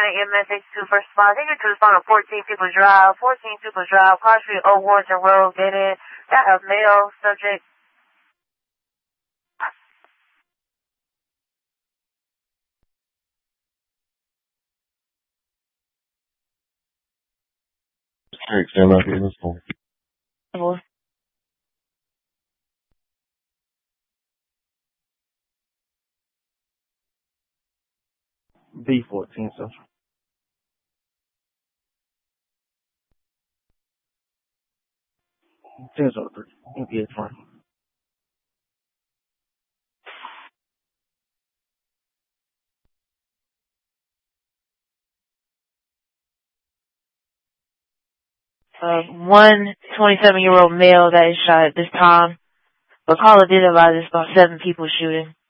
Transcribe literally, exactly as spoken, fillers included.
County E M S eighty-two first spot. Take you to the spot on fourteen People Drive, fourteen People Drive, Cross Street, Old Warrington Road, get in. Got a male subject. Hey, stand up here, let's go. Hello. B fourteen Central. ten oh three. M P A front. Uh, one twenty-seven year old male that is shot at this time. But caller did advise us about seven people shooting.